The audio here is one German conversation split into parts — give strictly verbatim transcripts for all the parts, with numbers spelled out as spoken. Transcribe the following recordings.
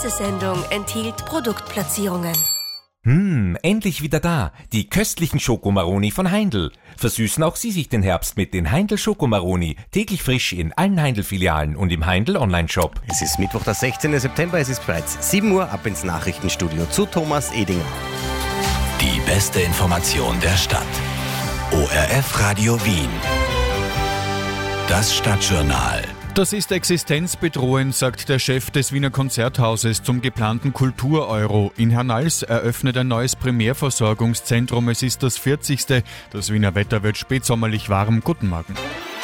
Diese Sendung enthielt Produktplatzierungen. Hm, endlich wieder da. Die köstlichen Schokomaroni von Heindl. Versüßen auch Sie sich den Herbst mit den Heindl Schokomaroni. Täglich frisch in allen Heindl-Filialen und im Heindl Online-Shop. Es ist Mittwoch, der sechzehnten September. Es ist bereits sieben Uhr. Ab ins Nachrichtenstudio zu Thomas Edinger. Die beste Information der Stadt. O R F Radio Wien. Das Stadtjournal. Das ist existenzbedrohend, sagt der Chef des Wiener Konzerthauses zum geplanten Kultur-Euro. In Hernals eröffnet ein neues Primärversorgungszentrum. Es ist das vierzigste. Das Wiener Wetter wird spätsommerlich warm. Guten Morgen.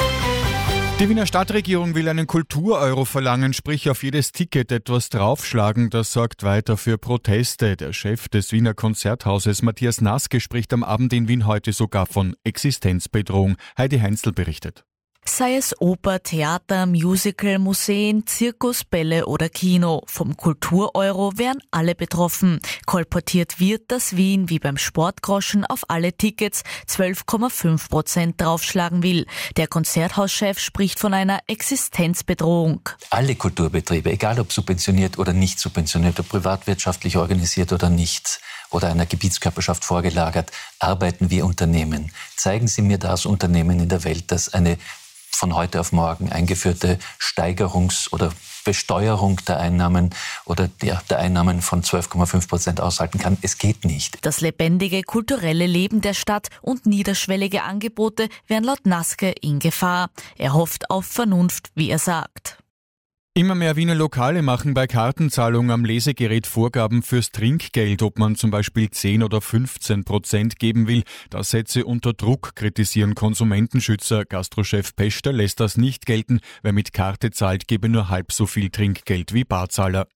Die Wiener Stadtregierung will einen Kultur-Euro verlangen, sprich auf jedes Ticket etwas draufschlagen. Das sorgt weiter für Proteste. Der Chef des Wiener Konzerthauses, Matthias Naske, spricht am Abend in Wien heute sogar von Existenzbedrohung. Heidi Heinzl berichtet. Sei es Oper, Theater, Musical, Museen, Zirkus, Bälle oder Kino. Vom Kultur-Euro wären alle betroffen. Kolportiert wird, dass Wien wie beim Sportgroschen auf alle Tickets zwölf Komma fünf Prozent draufschlagen will. Der Konzerthauschef spricht von einer Existenzbedrohung. Alle Kulturbetriebe, egal ob subventioniert oder nicht subventioniert, ob privatwirtschaftlich organisiert oder nicht, oder einer Gebietskörperschaft vorgelagert, arbeiten wir Unternehmen. Zeigen Sie mir das Unternehmen in der Welt, das eine von heute auf morgen eingeführte Steigerungs- oder Besteuerung der Einnahmen oder der, der Einnahmen von zwölf Komma fünf Prozent aushalten kann. Es geht nicht. Das lebendige kulturelle Leben der Stadt und niederschwellige Angebote wären laut Naske in Gefahr. Er hofft auf Vernunft, wie er sagt. Immer mehr Wiener Lokale machen bei Kartenzahlung am Lesegerät Vorgaben fürs Trinkgeld, ob man zum Beispiel zehn oder fünfzehn Prozent geben will. Das setze unter Druck, kritisieren Konsumentenschützer. Gastrochef Peschter lässt das nicht gelten. Wer mit Karte zahlt, gebe nur halb so viel Trinkgeld wie Barzahler.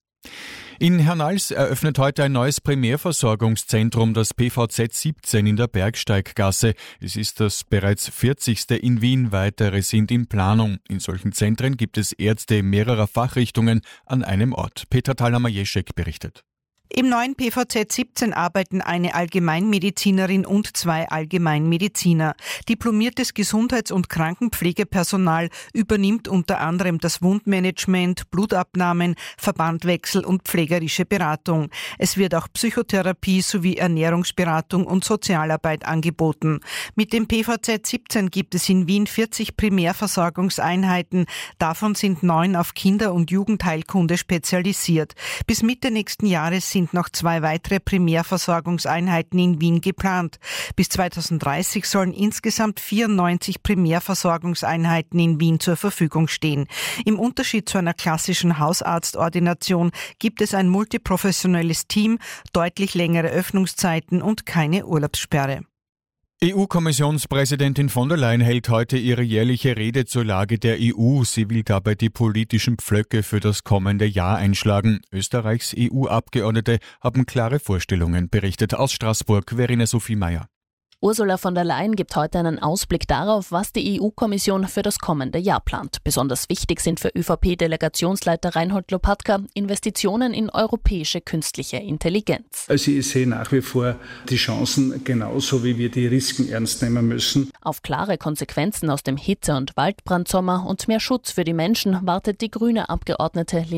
In Hernals eröffnet heute ein neues Primärversorgungszentrum, das P V Z siebzehn in der Bergsteiggasse. Es ist das bereits vierzigste in Wien, weitere sind in Planung. In solchen Zentren gibt es Ärzte mehrerer Fachrichtungen an einem Ort. Petra Thalhammer-Jeschek berichtet. Im neuen P V Z siebzehn arbeiten eine Allgemeinmedizinerin und zwei Allgemeinmediziner. Diplomiertes Gesundheits- und Krankenpflegepersonal übernimmt unter anderem das Wundmanagement, Blutabnahmen, Verbandwechsel und pflegerische Beratung. Es wird auch Psychotherapie sowie Ernährungsberatung und Sozialarbeit angeboten. Mit dem P V Z siebzehn gibt es in Wien vierzig Primärversorgungseinheiten. Davon sind neun auf Kinder- und Jugendheilkunde spezialisiert. Bis Mitte nächsten Jahres sind noch zwei weitere Primärversorgungseinheiten in Wien geplant. Bis zweitausenddreißig sollen insgesamt vierundneunzig Primärversorgungseinheiten in Wien zur Verfügung stehen. Im Unterschied zu einer klassischen Hausarztordination gibt es ein multiprofessionelles Team, deutlich längere Öffnungszeiten und keine Urlaubssperre. E U-Kommissionspräsidentin von der Leyen hält heute ihre jährliche Rede zur Lage der E U. Sie will dabei die politischen Pflöcke für das kommende Jahr einschlagen. Österreichs E U-Abgeordnete haben klare Vorstellungen, berichtet aus Straßburg Verena Sophie Meyer. Ursula von der Leyen gibt heute einen Ausblick darauf, was die E U-Kommission für das kommende Jahr plant. Besonders wichtig sind für Ö V P-Delegationsleiter Reinhold Lopatka Investitionen in europäische künstliche Intelligenz. Also ich sehe nach wie vor die Chancen genauso, wie wir die Risiken ernst nehmen müssen. Auf klare Konsequenzen aus dem Hitze- und Waldbrandsommer und mehr Schutz für die Menschen wartet die grüne Abgeordnete